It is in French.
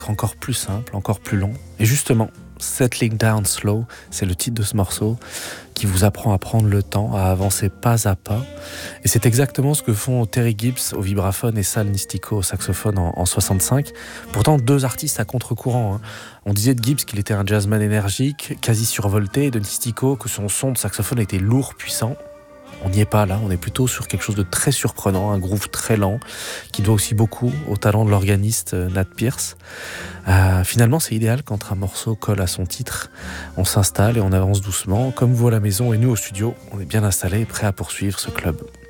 encore plus simple, encore plus long. Et justement, Settling Down Slow, c'est le titre de ce morceau qui vous apprend à prendre le temps, à avancer pas à pas. Et c'est exactement ce que font Terry Gibbs au vibraphone et Sal Nistico au saxophone en 65. Pourtant, deux artistes à contre-courant. On disait de Gibbs qu'il était un jazzman énergique, quasi survolté, et de Nistico que son son de saxophone était lourd, puissant. On n'y est pas là, on est plutôt sur quelque chose de très surprenant, un groove très lent, qui doit aussi beaucoup au talent de l'organiste Nat Pierce. Finalement, c'est idéal quand un morceau colle à son titre. On s'installe et on avance doucement, comme vous à la maison et nous au studio, on est bien installés et prêts à poursuivre ce club.